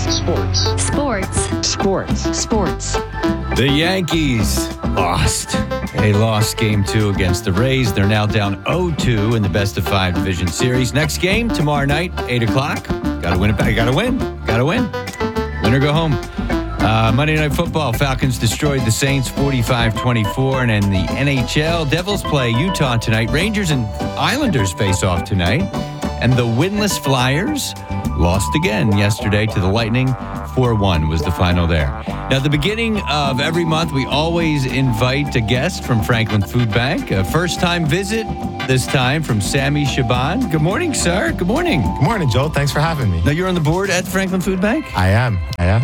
Sports. Sports. Sports. Sports. The Yankees lost. They lost Game 2 against the Rays. They're now down 0-2 in the best-of-5 division series. Next game tomorrow night, 8 o'clock. Got to win it back. Got to win. Win or go home. Monday Night Football, Falcons destroyed the Saints 45-24. And in the NHL, Devils play Utah tonight. Rangers and Islanders face off tonight. And the winless Flyers lost again yesterday to the Lightning. 4-1 was the final there. Now, at the beginning of every month, we always invite a guest from Franklin Food Bank. A first-time visit, this time from Sammy Shaban. Good morning, sir. Good morning. Good morning, Joel. Thanks for having me. Now, you're on the board at Franklin Food Bank? I am.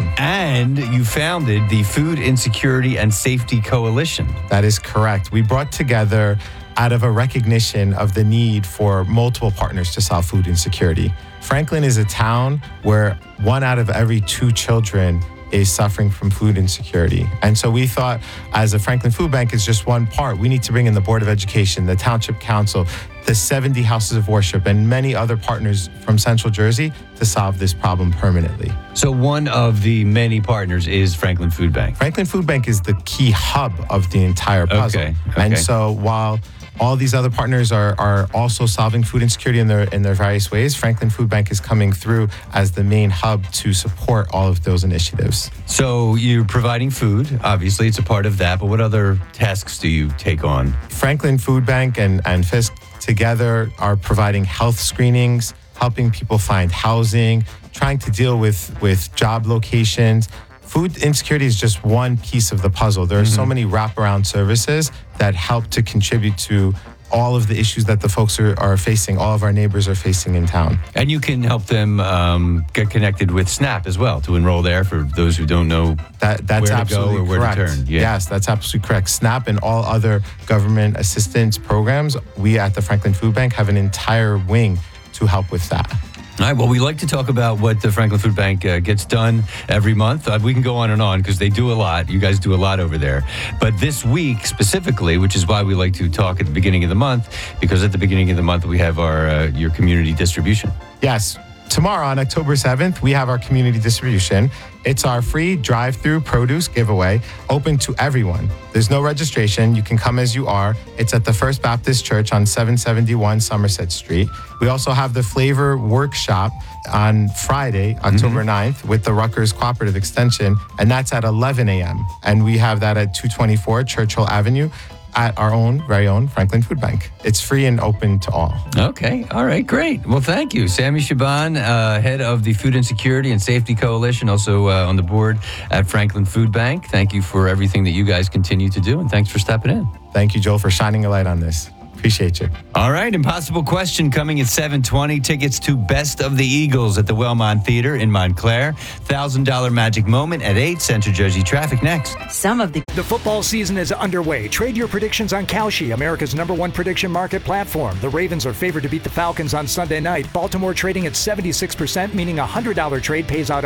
And you founded the Food Insecurity and Safety Coalition. That is correct. We brought together out of a recognition of the need for multiple partners to solve food insecurity. Franklin is a town where 1 out of every 2 children is suffering from food insecurity. And so we thought, as a Franklin Food Bank is just one part, we need to bring in the Board of Education, the Township Council, the 70 houses of worship, and many other partners from Central Jersey to solve this problem permanently. So one of the many partners is Franklin Food Bank. Franklin Food Bank is the key hub of the entire puzzle. Okay. And so while all these other partners are also solving food insecurity in their various ways, Franklin Food Bank is coming through as the main hub to support all of those initiatives. So you're providing food. Obviously, it's a part of that. But what other tasks do you take on? Franklin Food Bank and FISC together are providing health screenings, helping people find housing, trying to deal with job locations. Food insecurity is just one piece of the puzzle. There are so many wraparound services that help to contribute to all of the issues that the folks are facing, all of our neighbors are facing in town. And you can help them get connected with SNAP as well to enroll there for those who don't know that's where to absolutely go or where correct. to turn. Yeah. Yes, that's absolutely correct. SNAP and all other government assistance programs, we at the Franklin Food Bank have an entire wing to help with that. All right, well, we like to talk about what the Franklin Food Bank gets done every month. We can go on and on because they do a lot. You guys do a lot over there. But this week specifically, which is why we like to talk at the beginning of the month, because at the beginning of the month we have our your community distribution. Yes. Tomorrow on October 7th, we have our community distribution. It's our free drive-through produce giveaway, open to everyone. There's no registration. You can come as you are. It's at the First Baptist Church on 771 Somerset Street. We also have the flavor workshop on Friday, October 9th, with the Rutgers Cooperative Extension, and that's at 11 a.m. And we have that at 224 Churchill Avenue, at our very own Franklin Food Bank. It's free and open to all. Okay. All right. Great. Well, thank you. Sammy Shaban, head of the Food Insecurity and Safety Coalition, also on the board at Franklin Food Bank. Thank you for everything that you guys continue to do, and thanks for stepping in. Thank you, Joel, for shining a light on this. Appreciate you. All right, Impossible Question coming at 7:20. Tickets to Best of the Eagles at the Wellmont Theater in Montclair. $1,000 Magic Moment at 8. Central Jersey Traffic next. The football season is underway. Trade your predictions on Kalshi, America's #1 prediction market platform. The Ravens are favored to beat the Falcons on Sunday night. Baltimore trading at 76%, meaning a $100 trade pays out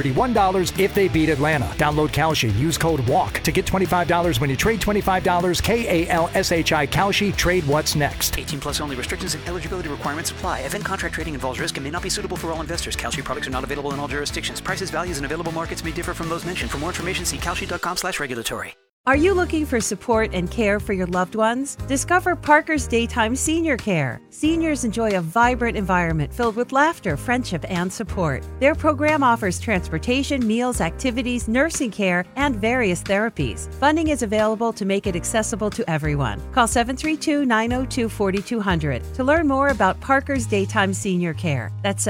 $131 if they beat Atlanta. Download Kalshi. Use code WALK to get $25 when you trade $25. KALSHI Kalshi. Trade what's next. 18 plus only. Restrictions and eligibility requirements apply. Event contract trading involves risk and may not be suitable for all investors. Kalshi products are not available in all jurisdictions. Prices, values, and available markets may differ from those mentioned. For more information, see kalshi.com/regulatory. Are you looking for support and care for your loved ones? Discover Parker's Daytime Senior Care. Seniors enjoy a vibrant environment filled with laughter, friendship, and support. Their program offers transportation, meals, activities, nursing care, and various therapies. Funding is available to make it accessible to everyone. Call 732-902-4200 to learn more about Parker's Daytime Senior Care. That's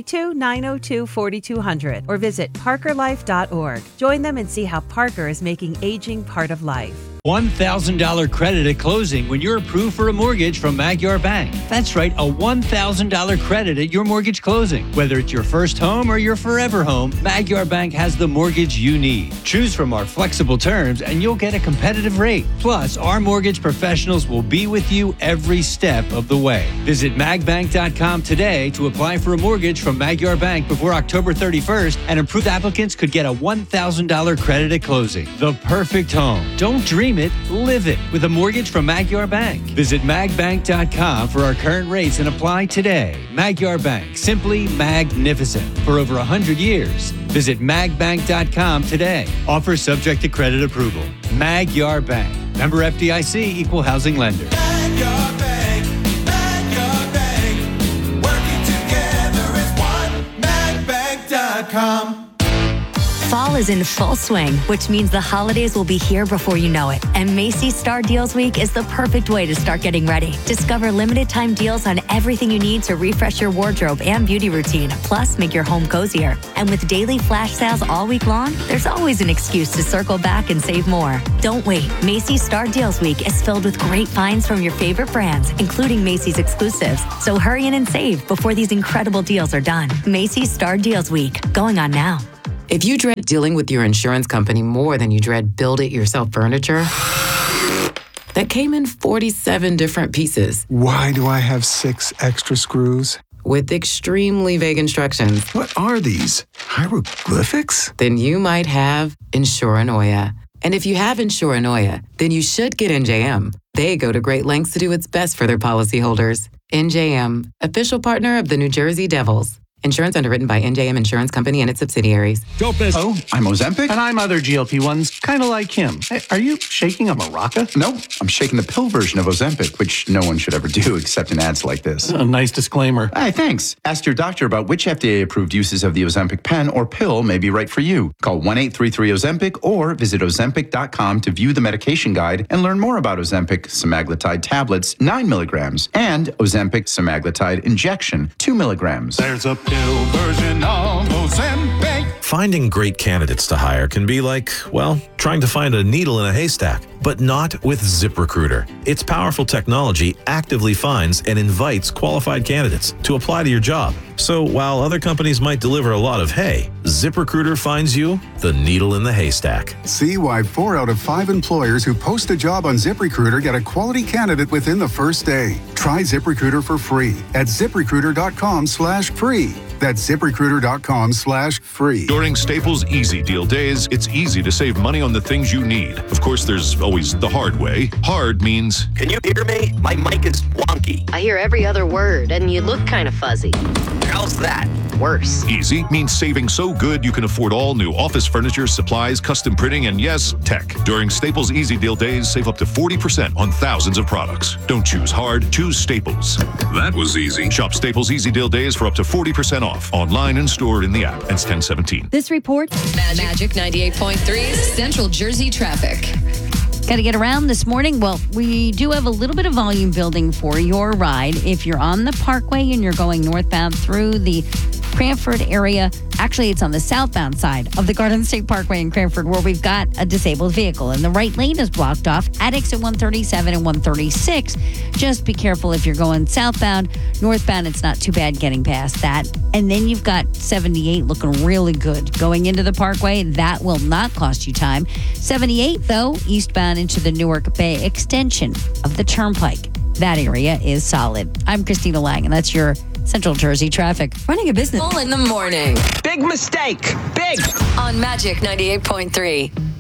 732-902-4200 or visit parkerlife.org. Join them and see how Parker is making aging part of life. $1,000 credit at closing when you're approved for a mortgage from Magyar Bank. That's right, a $1,000 credit at your mortgage closing. Whether it's your first home or your forever home, Magyar Bank has the mortgage you need. Choose from our flexible terms and you'll get a competitive rate. Plus, our mortgage professionals will be with you every step of the way. Visit magbank.com today to apply for a mortgage from Magyar Bank before October 31st, and approved applicants could get a $1,000 credit at closing. The perfect home. Don't dream dream it, live it with a mortgage from Magyar Bank. Visit magbank.com for our current rates and apply today. Magyar Bank, simply magnificent. For over 100 years. Visit magbank.com today. Offer subject to credit approval. Magyar Bank. Member FDIC, equal housing lender. Magyar Bank, Magyar Bank. Working together as one. Magbank.com. Fall is in full swing, which means the holidays will be here before you know it. And Macy's Star Deals Week is the perfect way to start getting ready. Discover limited time deals on everything you need to refresh your wardrobe and beauty routine, plus make your home cozier. And with daily flash sales all week long, there's always an excuse to circle back and save more. Don't wait. Macy's Star Deals Week is filled with great finds from your favorite brands, including Macy's exclusives. So hurry in and save before these incredible deals are done. Macy's Star Deals Week, going on now. If you dread dealing with your insurance company more than you dread build-it-yourself furniture that came in 47 different pieces. Why do I have 6 extra screws? With extremely vague instructions. What are these? Hieroglyphics? Then you might have Insuranoia. And if you have Insuranoia, then you should get NJM. They go to great lengths to do what's best for their policyholders. NJM, official partner of the New Jersey Devils. Insurance underwritten by NJM Insurance Company and its subsidiaries. Oh, I'm Ozempic. And I'm other GLP-1s, kind of like him. Hey, are you shaking a maraca? No, I'm shaking the pill version of Ozempic, which no one should ever do except in ads like this. A nice disclaimer. Hey, thanks. Ask your doctor about which FDA-approved uses of the Ozempic pen or pill may be right for you. Call 1-833-OZEMPIC or visit Ozempic.com to view the medication guide and learn more about Ozempic semaglutide tablets, 9 milligrams, and Ozempic semaglutide injection, 2 milligrams. There's a pill version of Ozempic. Finding great candidates to hire can be like, well, trying to find a needle in a haystack, but not with ZipRecruiter. Its powerful technology actively finds and invites qualified candidates to apply to your job. So while other companies might deliver a lot of hay, ZipRecruiter finds you the needle in the haystack. See why 4 out of 5 employers who post a job on ZipRecruiter get a quality candidate within the first day. Try ZipRecruiter for free at ZipRecruiter.com/free. That's ZipRecruiter.com/free. During Staples Easy Deal Days, it's easy to save money on the things you need. Of course, there's always the hard way. Hard means... Can you hear me? My mic is wonky. I hear every other word, and you look kind of fuzzy. How's that? Worse. Easy means saving so good you can afford all new office furniture, supplies, custom printing, and yes, tech. During Staples Easy Deal Days, save up to 40% on thousands of products. Don't choose hard, choose Staples. That was easy. Shop Staples Easy Deal Days for up to 40% off. Online and stored in the app. Ends 10/17. This report, Magic 98.3 Central Jersey traffic. Got to get around this morning. Well, we do have a little bit of volume building for your ride. If you're on the Parkway and you're going northbound through the Cranford area, actually it's on the southbound side of the Garden State Parkway in Cranford where we've got a disabled vehicle. And the right lane is blocked off at exit 137 and 136. Just be careful if you're going southbound. Northbound, it's not too bad getting past that. And then you've got 78 looking really good. Going into the Parkway, that will not cost you time. 78, though, eastbound into the Newark Bay extension of the Turnpike. That area is solid. I'm Christina Lang, and that's your Central Jersey traffic. Running a business. All in the morning. Big mistake. Big. On Magic 98.3.